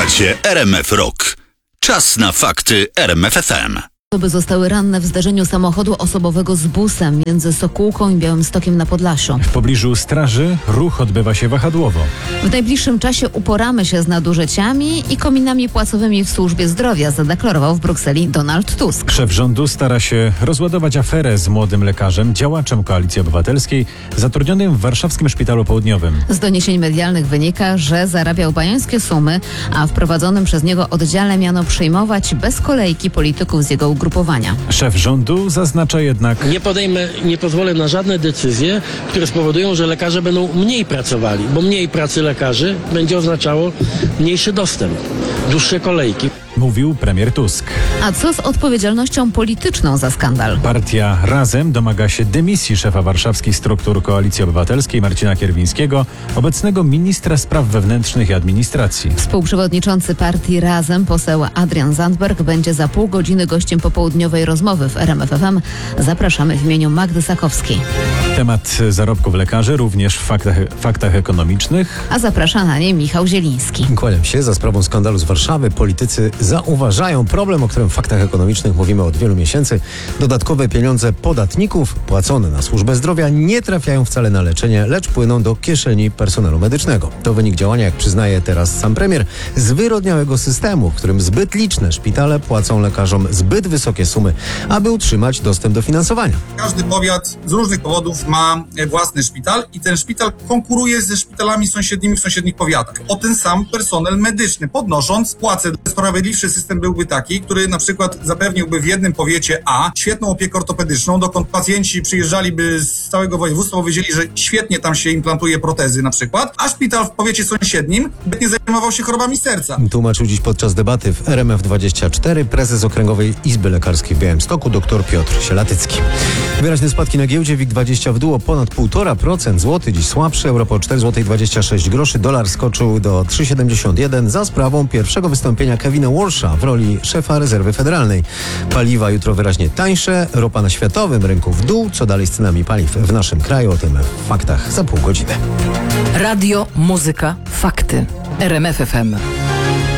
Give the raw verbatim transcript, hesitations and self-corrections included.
Słuchacie R M F Rock. Czas na fakty R M F F M. Osoby zostały ranne w zdarzeniu samochodu osobowego z busem między Sokółką i Białymstokiem na Podlasiu. W pobliżu straży ruch odbywa się wahadłowo. W najbliższym czasie uporamy się z nadużyciami i kominami płacowymi w służbie zdrowia, zadeklarował w Brukseli Donald Tusk. Szef rządu stara się rozładować aferę z młodym lekarzem, działaczem Koalicji Obywatelskiej, zatrudnionym w warszawskim Szpitalu Południowym. Z doniesień medialnych wynika, że zarabiał bajańskie sumy, a w prowadzonym przez niego oddziale miano przyjmować bez kolejki polityków z jego ugrupowania. Szef rządu zaznacza jednak: Nie podejmę, nie pozwolę na żadne decyzje, które spowodują, że lekarze będą mniej pracowali, bo mniej pracy lekarzy będzie oznaczało mniejszy dostęp, dłuższe kolejki. Mówił premier Tusk. A co z odpowiedzialnością polityczną za skandal? Partia Razem domaga się dymisji szefa warszawskich struktur Koalicji Obywatelskiej Marcina Kierwińskiego, obecnego ministra spraw wewnętrznych i administracji. Współprzewodniczący partii Razem, poseł Adrian Zandberg, będzie za pół godziny gościem popołudniowej rozmowy w R M F F M. Zapraszamy w imieniu Magdy Sakowskiej. Temat zarobków lekarzy również w faktach, faktach ekonomicznych. A zaprasza na nie Michał Zieliński. Kłaniam się. Za sprawą skandalu z Warszawy politycy zauważają problem, o którym w faktach ekonomicznych mówimy od wielu miesięcy. Dodatkowe pieniądze podatników płacone na służbę zdrowia nie trafiają wcale na leczenie, lecz płyną do kieszeni personelu medycznego. To wynik działania, jak przyznaje teraz sam premier, zwyrodniałego systemu, w którym zbyt liczne szpitale płacą lekarzom zbyt wysokie sumy, aby utrzymać dostęp do finansowania. Każdy powiat z różnych powodów ma własny szpital i ten szpital konkuruje ze szpitalami sąsiednimi w sąsiednich powiatach o ten sam personel medyczny, podnosząc płace. Sprawiedliwszy system byłby taki, który na przykład zapewniłby w jednym powiecie A świetną opiekę ortopedyczną, dokąd pacjenci przyjeżdżaliby z całego województwa, bo wiedzieli, że świetnie tam się implantuje protezy na przykład, a szpital w powiecie sąsiednim nie zajmował się chorobami serca. Tłumaczył dziś podczas debaty w R M F dwadzieścia cztery prezes Okręgowej Izby Lekarskiej w Białymstoku dr Piotr Sielatycki. Wyraźne spadki na giełdzie. WIG dwadzieścia w dół o ponad półtora procent, złoty dziś słabszy, euro po cztery złote dwadzieścia sześć groszy, dolar skoczył do trzy siedemdziesiąt jeden za sprawą pierwszego wystąpienia Kevina Walsha w roli szefa rezerwy federalnej. Paliwa jutro wyraźnie tańsze, ropa na światowym rynku w dół. Co dalej z cenami paliw w naszym kraju? O tym w faktach za pół godziny. Radio, muzyka, fakty. R M F F M.